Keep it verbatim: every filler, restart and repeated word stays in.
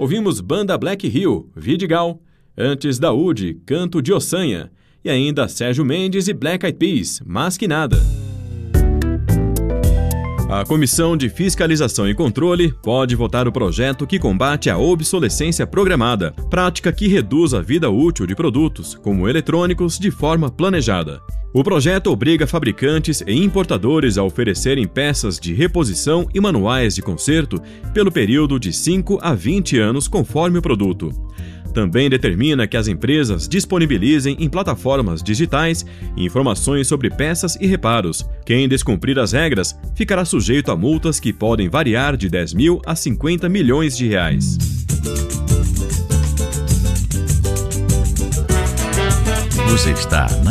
Ouvimos Banda Black Hill, Vidigal. Antes da U D, Canto de Ossanha. E ainda Sérgio Mendes e Black Eyed Peas, Mas Que Nada. A Comissão de Fiscalização e Controle pode votar o projeto que combate a obsolescência programada, prática que reduz a vida útil de produtos, como eletrônicos, de forma planejada. O projeto obriga fabricantes e importadores a oferecerem peças de reposição e manuais de conserto pelo período de cinco a vinte anos conforme o produto. Também determina que as empresas disponibilizem em plataformas digitais informações sobre peças e reparos. Quem descumprir as regras ficará sujeito a multas que podem variar de dez mil a cinquenta milhões de reais. Você está na